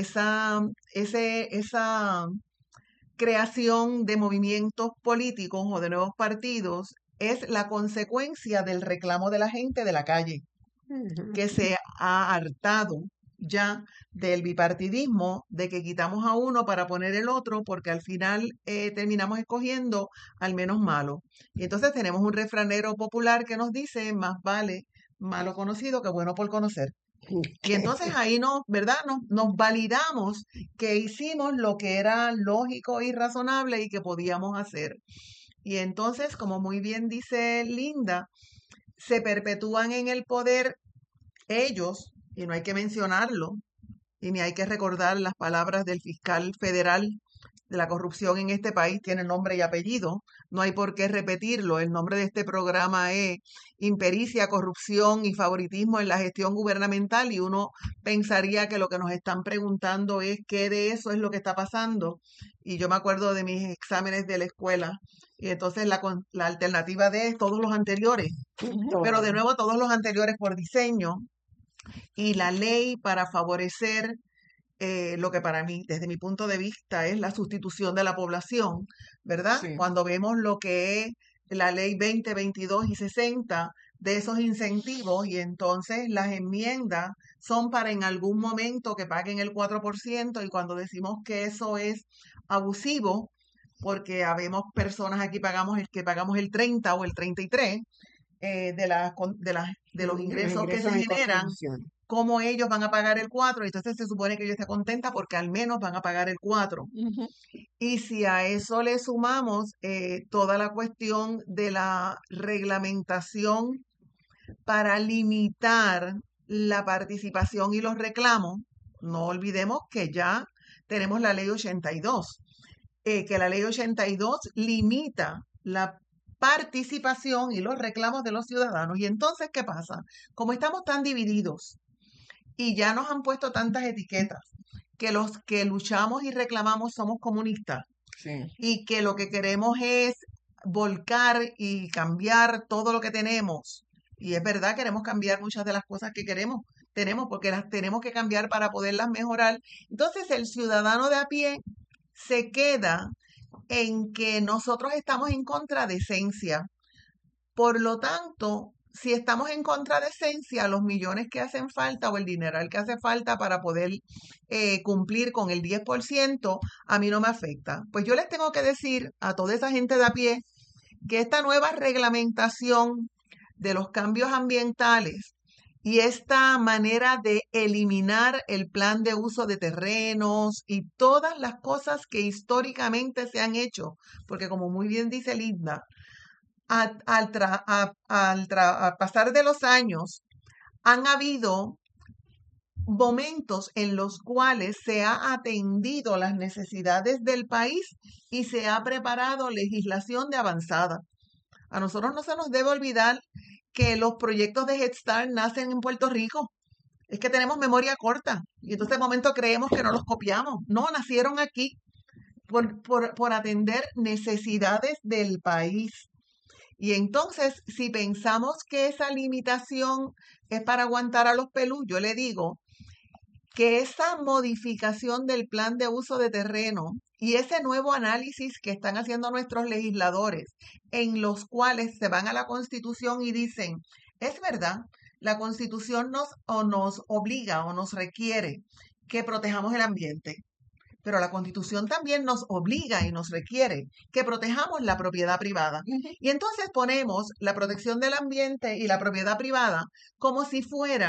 esa creación de movimientos políticos o de nuevos partidos es la consecuencia del reclamo de la gente de la calle, Ujú. que se ha hartado ya del bipartidismo, de que quitamos a uno para poner el otro, porque al final terminamos escogiendo al menos malo. Y entonces tenemos un refranero popular que nos dice, más vale malo conocido que bueno por conocer. Y entonces ahí ¿verdad? Nos validamos que hicimos lo que era lógico y razonable y que podíamos hacer. Y entonces, como muy bien dice Linda, se perpetúan en el poder ellos, y no hay que mencionarlo, y ni hay que recordar las palabras del fiscal federal de la corrupción en este país, tiene nombre y apellido, no hay por qué repetirlo. El nombre de este programa es Impericia, Corrupción y Favoritismo en la Gestión Gubernamental y uno pensaría que lo que nos están preguntando es qué de eso es lo que está pasando. Y yo me acuerdo de mis exámenes de la escuela y entonces la alternativa D es todos los anteriores, pero de nuevo todos los anteriores por diseño y la ley para favorecer lo que para mí, desde mi punto de vista, es la sustitución de la población, ¿verdad? Sí. Cuando vemos lo que es la ley 20, 22 y 60 de esos incentivos y entonces las enmiendas son para en algún momento que paguen el 4% y cuando decimos que eso es abusivo, porque habemos personas aquí que pagamos el 30 o el 33 de los ingresos que se en generan, contribución. cómo ellos van a pagar el 4, y entonces se supone que ella está contenta porque al menos van a pagar el 4. Ujú. Y si a eso le sumamos toda la cuestión de la reglamentación para limitar la participación y los reclamos, no olvidemos que ya tenemos la ley 82, que la ley 82 limita la participación y los reclamos de los ciudadanos. Y entonces, ¿qué pasa? Como estamos tan divididos, y ya nos han puesto tantas etiquetas que los que luchamos y reclamamos somos comunistas Sí. y que lo que queremos es volcar y cambiar todo lo que tenemos. Y es verdad, queremos cambiar muchas de las cosas que tenemos porque las tenemos que cambiar para poderlas mejorar. Entonces el ciudadano de a pie se queda en que nosotros estamos en contra de esencia. Por lo tanto, si estamos en contra de esencia, los millones que hacen falta o el dineral que hace falta para poder cumplir con el 10%, a mí no me afecta. Pues yo les tengo que decir a toda esa gente de a pie que esta nueva reglamentación de los cambios ambientales y esta manera de eliminar el plan de uso de terrenos y todas las cosas que históricamente se han hecho, porque como muy bien dice Linda, al pasar de los años, han habido momentos en los cuales se ha atendido las necesidades del país y se ha preparado legislación de avanzada. A nosotros no se nos debe olvidar que los proyectos de Head Start nacen en Puerto Rico. Es que tenemos memoria corta y entonces de momento creemos que no los copiamos. No, nacieron aquí por atender necesidades del país. Y entonces, si pensamos que esa limitación es para aguantar a los pelús, yo le digo que esa modificación del plan de uso de terreno y ese nuevo análisis que están haciendo nuestros legisladores, en los cuales se van a la Constitución y dicen, es verdad, la Constitución nos obliga o nos requiere que protejamos el ambiente, pero la Constitución también nos obliga y nos requiere que protejamos la propiedad privada. Y entonces ponemos la protección del ambiente y la propiedad privada como si fueran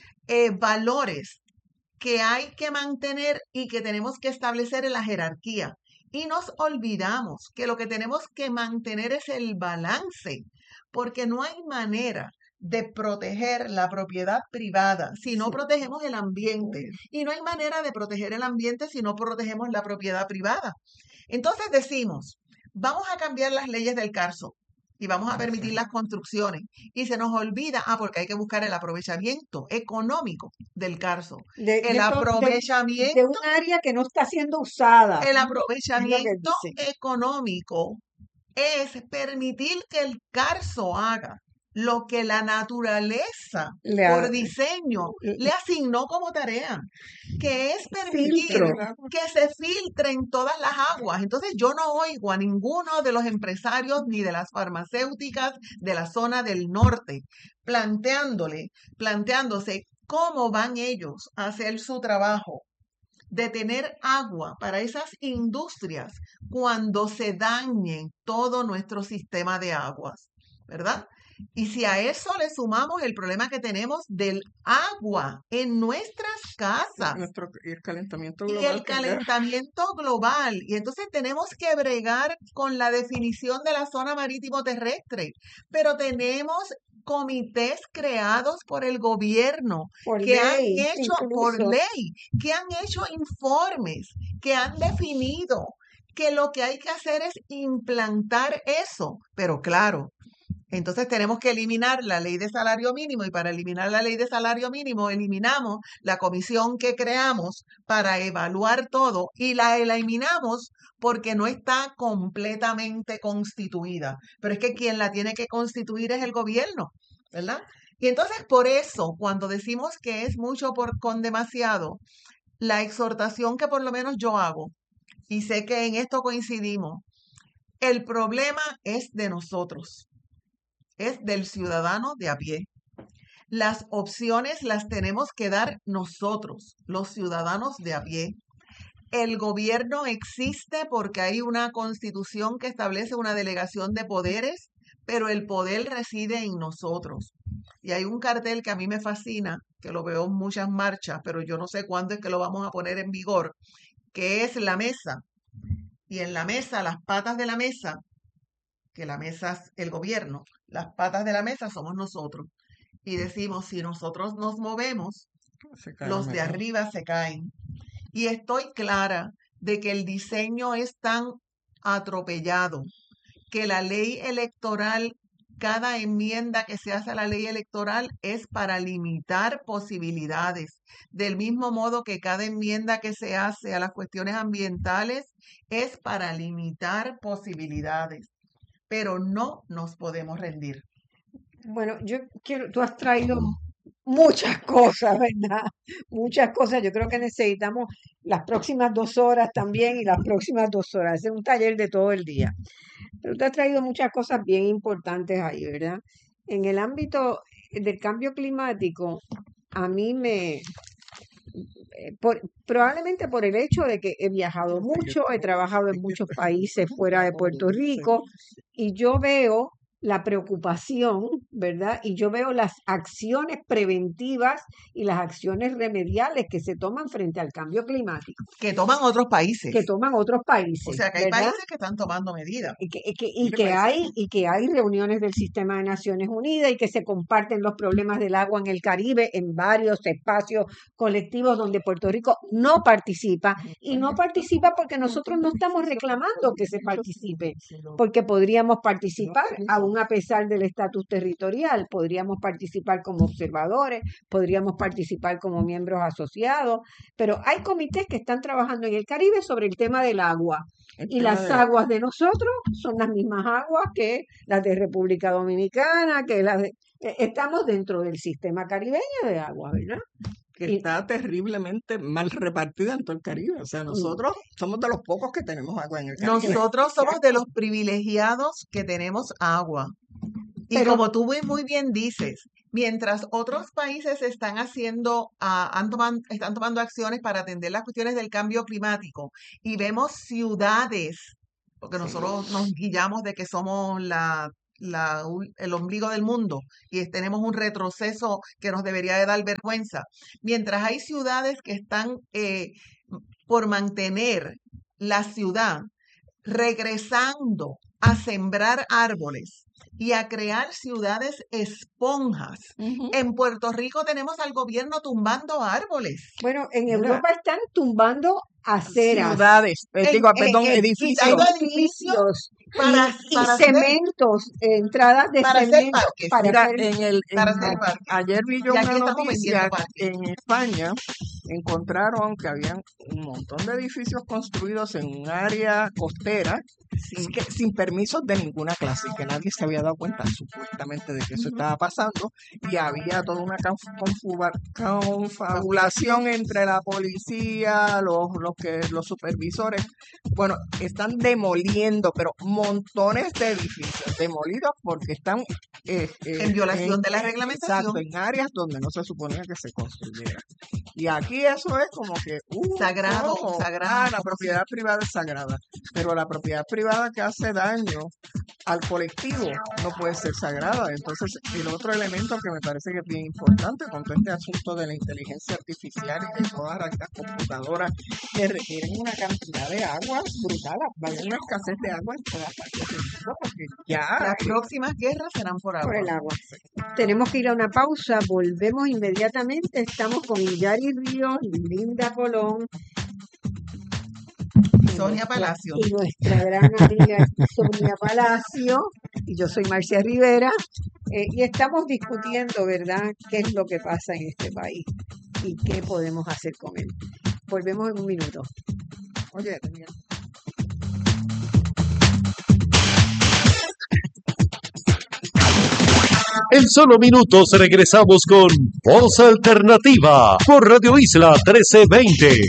valores que hay que mantener y que tenemos que establecer en la jerarquía. Y nos olvidamos que lo que tenemos que mantener es el balance, porque no hay manera de proteger la propiedad privada si no protegemos el ambiente. Y no hay manera de proteger el ambiente si no protegemos la propiedad privada. Entonces decimos, vamos a cambiar las leyes del Carso y vamos a permitir las construcciones. Y se nos olvida, porque hay que buscar el aprovechamiento económico del Carso. El aprovechamiento de un área que no está siendo usada. El aprovechamiento económico es permitir que el Carso haga lo que la naturaleza por diseño le asignó como tarea, que es permitir que se filtren todas las aguas. Entonces yo no oigo a ninguno de los empresarios ni de las farmacéuticas de la zona del norte planteándose cómo van ellos a hacer su trabajo de tener agua para esas industrias cuando se dañe todo nuestro sistema de aguas, ¿verdad? Y si a eso le sumamos el problema que tenemos del agua en nuestras casas. Y el calentamiento global. Y el calentamiento global. Y entonces tenemos que bregar con la definición de la zona marítimo terrestre. Pero tenemos comités creados por el gobierno que han hecho informes, que han definido que lo que hay que hacer es implantar eso. Pero claro, entonces tenemos que eliminar la ley de salario mínimo y para eliminar la ley de salario mínimo eliminamos la comisión que creamos para evaluar todo y la eliminamos porque no está completamente constituida. Pero es que quien la tiene que constituir es el gobierno, ¿verdad? Y entonces por eso cuando decimos que es mucho con demasiado, la exhortación que por lo menos yo hago, y sé que en esto coincidimos, el problema es de nosotros. Es del ciudadano de a pie. Las opciones las tenemos que dar nosotros, los ciudadanos de a pie. El gobierno existe porque hay una constitución que establece una delegación de poderes, pero el poder reside en nosotros. Y hay un cartel que a mí me fascina, que lo veo en muchas marchas, pero yo no sé cuándo es que lo vamos a poner en vigor, que es la mesa. Y en la mesa, las patas de la mesa, que la mesa es el gobierno, las patas de la mesa somos nosotros. Y decimos, si nosotros nos movemos, los de arriba se caen. Y estoy clara de que el diseño es tan atropellado que la ley electoral, cada enmienda que se hace a la ley electoral es para limitar posibilidades. Del mismo modo que cada enmienda que se hace a las cuestiones ambientales es para limitar posibilidades. Pero no nos podemos rendir. Bueno, tú has traído muchas cosas, ¿verdad? Muchas cosas. Yo creo que necesitamos las próximas 2 horas también y las próximas 2 horas. Hacer un taller de todo el día. Pero tú has traído muchas cosas bien importantes ahí, ¿verdad? En el ámbito del cambio climático, a mí probablemente por el hecho de que he viajado mucho, he trabajado en muchos países fuera de Puerto Rico y yo veo la preocupación, ¿verdad? Y yo veo las acciones preventivas y las acciones remediales que se toman frente al cambio climático. Que toman otros países. O sea, que hay ¿verdad? países que están tomando medidas. Y que hay reuniones del Sistema de Naciones Unidas y que se comparten los problemas del agua en el Caribe en varios espacios colectivos donde Puerto Rico no participa. Y no participa porque nosotros no estamos reclamando que se participe, porque podríamos participar aún aún a pesar del estatus territorial. Podríamos participar como observadores, podríamos participar como miembros asociados, pero hay comités que están trabajando en el Caribe sobre el tema del agua. Y las aguas de nosotros son las mismas aguas que las de República Dominicana, que las de... Estamos dentro del sistema caribeño de agua, ¿verdad? Que está terriblemente mal repartida en todo el Caribe. O sea, nosotros somos de los pocos que tenemos agua en el Caribe. Nosotros somos de los privilegiados que tenemos agua. Y Pero- como tú muy bien dices, mientras otros países están están tomando acciones para atender las cuestiones del cambio climático y vemos ciudades, porque nosotros nos guiamos de que somos el ombligo del mundo y tenemos un retroceso que nos debería de dar vergüenza. Mientras hay ciudades que están por mantener la ciudad regresando a sembrar árboles y a crear ciudades esponjas. Ujú. En Puerto Rico tenemos al gobierno tumbando árboles. Bueno, en Mira. Europa están tumbando aceras. Ciudades, digo, perdón, en- edificios. quitando Edificios y para hacer- cementos, entradas de para hacer cemento parques. para Mira, hacer para hacer parques. ayer vi yo Y aquí una estamos noticia vendiendo parques. en España, encontraron que habían un montón de edificios construidos en un área costera sin permisos de ninguna clase, y que nadie se había dado cuenta supuestamente de que eso estaba pasando, y había toda una confabulación entre la policía, los supervisores. Bueno, están demoliendo, pero montones de edificios demolidos porque están En violación de la reglamentación. Exacto, en áreas donde no se suponía que se construyera. Y aquí eso es como que Sagrado, ¿cómo? sagrado. La propiedad privada es sagrada, pero la propiedad privada que hace daño al colectivo no puede ser sagrada. Entonces, el otro elemento que me parece que es bien importante con todo este asunto de la inteligencia artificial y de todas las computadoras que requieren una cantidad de agua brutal, va a haber una escasez de agua en todas partes del mundo, porque ya Las próximas guerras serán por agua. por el agua. Tenemos que ir a una pausa, volvemos inmediatamente. Estamos con Yari Ríos, Linda Colón Sonia Palacio. y nuestra gran amiga Sonia Palacio, y yo soy Marcia Rivera, y estamos discutiendo, ¿verdad?, qué es lo que pasa en este país y qué podemos hacer con él. Volvemos en un minuto. oye, tenía En solo minutos regresamos con Voz Alternativa por Radio Isla 1320.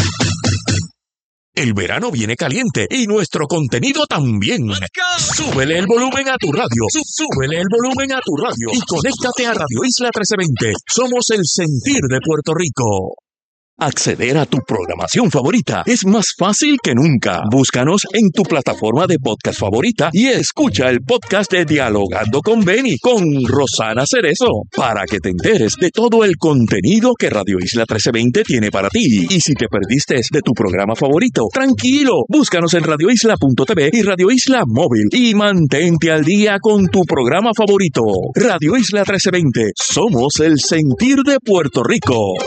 El verano viene caliente y nuestro contenido también. Súbele el volumen a tu radio. Súbele el volumen a tu radio y conéctate a Radio Isla 1320. Somos el sentir de Puerto Rico. Acceder a tu programación favorita es más fácil que nunca. Búscanos en tu plataforma de podcast favorita y escucha el podcast de Dialogando con Beni con Rosana Cerezo para que te enteres de todo el contenido que Radio Isla 1320 tiene para ti. Y si te perdiste de tu programa favorito, tranquilo, búscanos en radioisla.tv y Radio Isla Móvil y mantente al día con tu programa favorito. Radio Isla 1320, somos el sentir de Puerto Rico.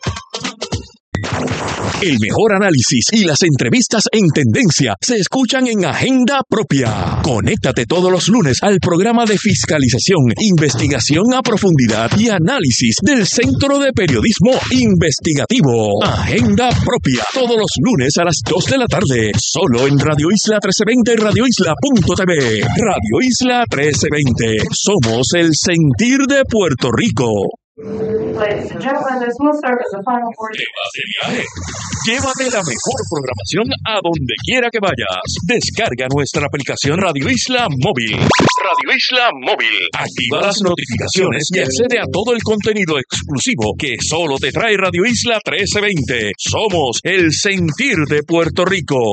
El mejor análisis y las entrevistas en tendencia se escuchan en Agenda Propia. Conéctate todos los lunes al programa de fiscalización, investigación a profundidad y análisis del Centro de Periodismo Investigativo. Agenda Propia, todos los lunes a las 2 de la tarde, solo en Radio Isla 1320 y radioisla.tv. Radio Isla 1320, somos el sentir de Puerto Rico. Ladies and gentlemen, this will serve as the final word. ¿Te vas de viaje? Llévate la mejor programación a donde quiera que vayas. Descarga nuestra aplicación Radio Isla Móvil. Radio Isla Móvil. Activa las notificaciones y accede a todo el contenido exclusivo que solo te trae Radio Isla 1320. Somos el sentir de Puerto Rico.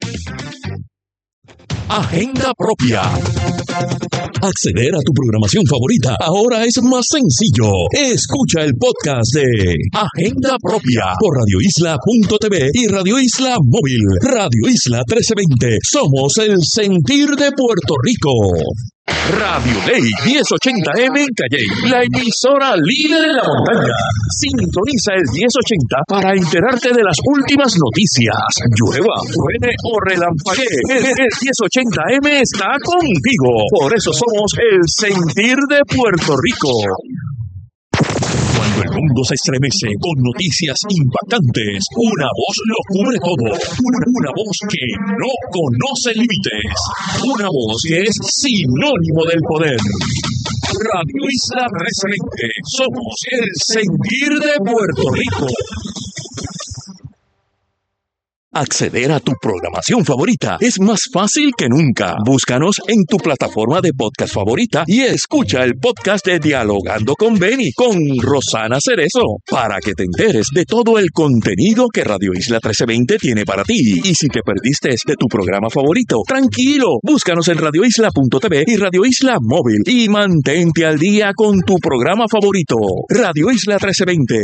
Agenda Propia. Acceder a tu programación favorita ahora es más sencillo. Escucha el podcast de Agenda Propia por radioisla.tv y Radio Isla Móvil. Radio Isla 1320. Somos el sentir de Puerto Rico. Radio Ley 1080M en Calley, la emisora líder en la montaña. Sintoniza el 1080 para enterarte de las últimas noticias. Llueva, truene o relampaguee, el 1080M está contigo. Por eso somos el sentir de Puerto Rico. Cuando el mundo se estremece con noticias impactantes, una voz lo cubre todo. Una voz que no conoce límites. Una voz que es sinónimo del poder. Radio Isla 1320. Somos el sentir de Puerto Rico. Acceder a tu programación favorita es más fácil que nunca. Búscanos en tu plataforma de podcast favorita y escucha el podcast de Dialogando con Benny con Rosana Cerezo para que te enteres de todo el contenido que Radio Isla 1320 tiene para ti. Y si te perdiste de tu programa favorito, tranquilo, búscanos en radioisla.tv y Radio Isla Móvil y mantente al día con tu programa favorito. Radio Isla 1320,